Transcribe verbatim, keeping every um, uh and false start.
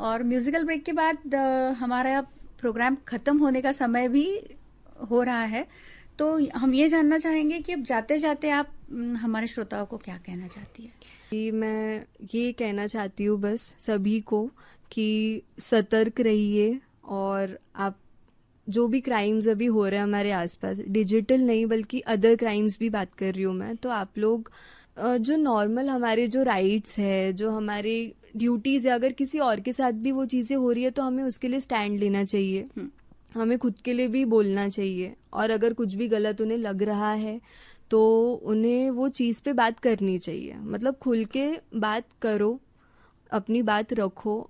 और musical break के बाद अ, हमारा प्रोग्राम खत्म होने का समय भी हो रहा है, तो हम ये जानना चाहेंगे कि अब जाते जाते आप न, हमारे श्रोताओं को क्या कहना चाहती है? कि मैं ये कहना चाहती हूँ बस सभी को कि सतर्क रहिए, और आप जो भी क्राइम्स अभी हो रहे हैं हमारे आसपास, डिजिटल नहीं बल्कि अदर क्राइम्स भी बात कर रही हूँ मैं, तो आप लोग अ, जो नॉर्मल हमारे जो राइट्स है, जो हमारे ड्यूटीज़ है, अगर किसी और के साथ भी वो चीज़ें हो रही है तो हमें उसके लिए स्टैंड लेना चाहिए, हमें खुद के लिए भी बोलना चाहिए, और अगर कुछ भी गलत उन्हें लग रहा है तो उन्हें वो चीज़ पे बात करनी चाहिए। मतलब खुल के बात करो, अपनी बात रखो,